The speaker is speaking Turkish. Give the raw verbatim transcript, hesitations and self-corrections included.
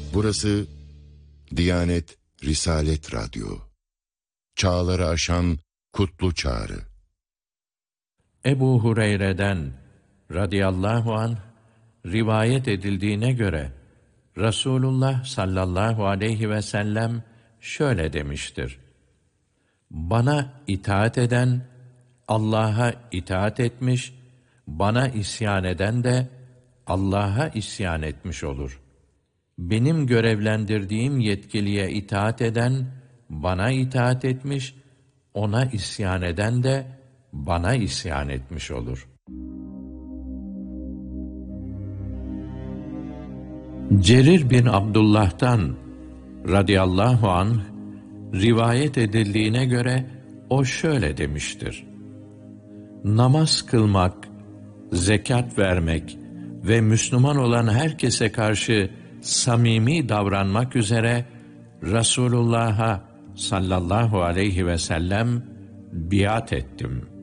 Burası Diyanet Risalet Radyo. Çağları aşan kutlu çağrı. Ebu Hureyre'den radıyallahu anh rivayet edildiğine göre Resulullah sallallahu aleyhi ve sellem şöyle demiştir: Bana itaat eden Allah'a itaat etmiş, bana isyan eden de Allah'a isyan etmiş olur. Benim görevlendirdiğim yetkiliye itaat eden bana itaat etmiş, ona isyan eden de bana isyan etmiş olur. Cerir bin Abdullah'tan radıyallahu anh rivayet edildiğine göre o şöyle demiştir: Namaz kılmak, zekat vermek ve Müslüman olan herkese karşı samimi davranmak üzere Resulullah'a sallallahu aleyhi ve sellem biat ettim.